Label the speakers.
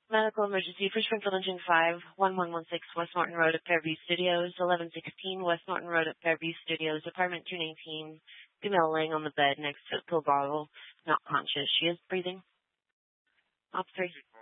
Speaker 1: Medical emergency for Springfield Engine 5, 1116 West Norton Road at Fairview Studios, 1116 West Norton Road at Fairview Studios, apartment 219, female laying on the bed next to a pill bottle, not conscious. She is breathing. Op 3.